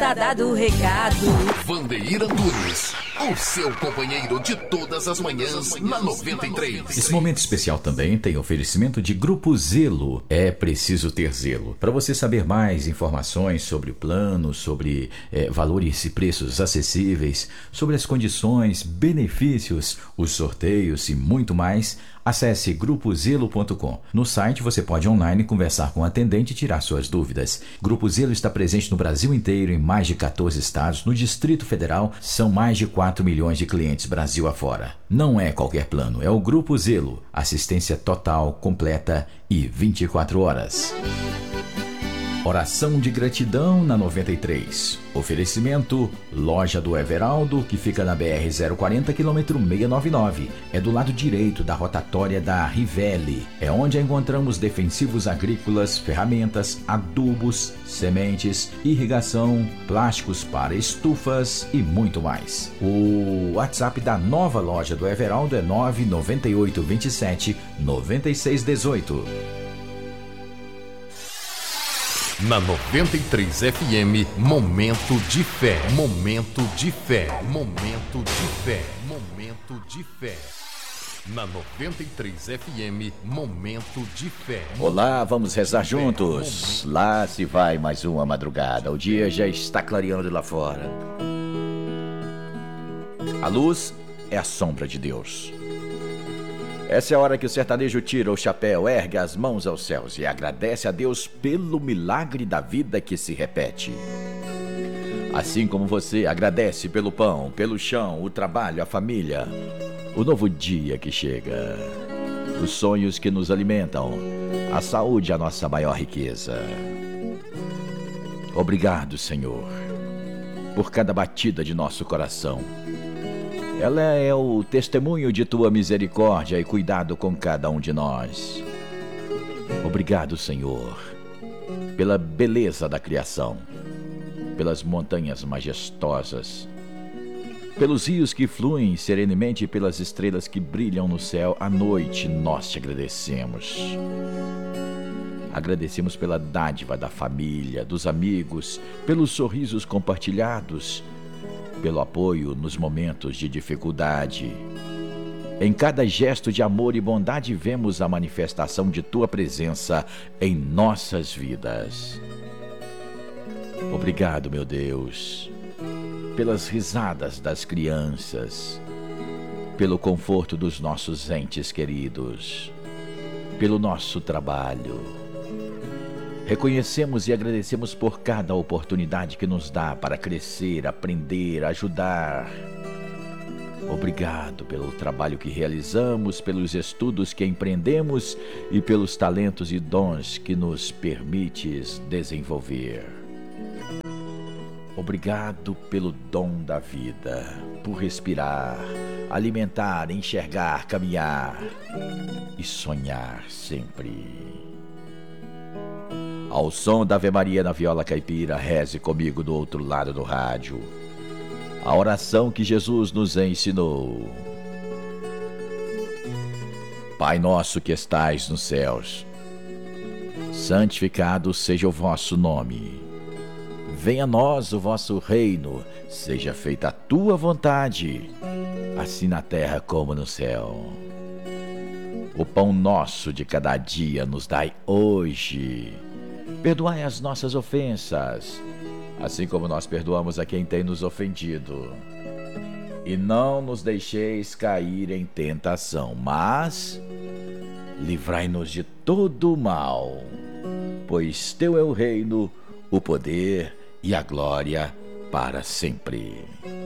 Tá dado o recado. Vandeir Antunes, o seu companheiro de todas as manhãs na 93. Esse momento especial também tem oferecimento de Grupo Zelo. É preciso ter zelo. Para você saber mais informações sobre o plano, sobre valores e preços acessíveis, sobre as condições, benefícios, os sorteios e muito mais, acesse grupozelo.com. No site você pode online conversar com o atendente e tirar suas dúvidas. Grupo Zelo está presente no Brasil inteiro, em mais de 14 estados. No Distrito Federal, são mais de 4 milhões de clientes Brasil afora. Não é qualquer plano, é o Grupo Zelo. Assistência total, completa e 24 horas. Oração de gratidão na 93. Oferecimento Loja do Everaldo, que fica na BR 040 km 699. É do lado direito da rotatória da Rivelli. É onde encontramos defensivos agrícolas, ferramentas, adubos, sementes, irrigação, plásticos para estufas e muito mais. O WhatsApp da nova Loja do Everaldo é 998 27 96 18. Na 93 FM, Momento de Fé. Momento de Fé. Momento de Fé. Momento de Fé. Na 93 FM, Momento de Fé. Olá, vamos rezar juntos. Lá se vai mais uma madrugada. O dia já está clareando lá fora. A luz é a sombra de Deus. Essa é a hora que o sertanejo tira o chapéu, ergue as mãos aos céus e agradece a Deus pelo milagre da vida que se repete. Assim como você agradece pelo pão, pelo chão, o trabalho, a família, o novo dia que chega, os sonhos que nos alimentam, a saúde, a nossa maior riqueza. Obrigado, Senhor, por cada batida de nosso coração. Ela é o testemunho de tua misericórdia e cuidado com cada um de nós. Obrigado, Senhor, pela beleza da criação, pelas montanhas majestosas, pelos rios que fluem serenemente e pelas estrelas que brilham no céu. À noite nós te agradecemos. Agradecemos pela dádiva da família, dos amigos, pelos sorrisos compartilhados, pelo apoio nos momentos de dificuldade. Em cada gesto de amor e bondade vemos a manifestação de tua presença em nossas vidas. Obrigado, meu Deus, pelas risadas das crianças, pelo conforto dos nossos entes queridos, pelo nosso trabalho. Reconhecemos e agradecemos por cada oportunidade que nos dá para crescer, aprender, ajudar. Obrigado pelo trabalho que realizamos, pelos estudos que empreendemos e pelos talentos e dons que nos permites desenvolver. Obrigado pelo dom da vida, por respirar, alimentar, enxergar, caminhar e sonhar sempre. Ao som da Ave Maria na viola caipira, reze comigo do outro lado do rádio a oração que Jesus nos ensinou. Pai nosso que estais nos céus, santificado seja o vosso nome. Venha a nós o vosso reino, seja feita a tua vontade, assim na terra como no céu. O pão nosso de cada dia nos dai hoje. Perdoai as nossas ofensas, assim como nós perdoamos a quem tem nos ofendido. E não nos deixeis cair em tentação, mas livrai-nos de todo o mal. Pois teu é o reino, o poder e a glória para sempre.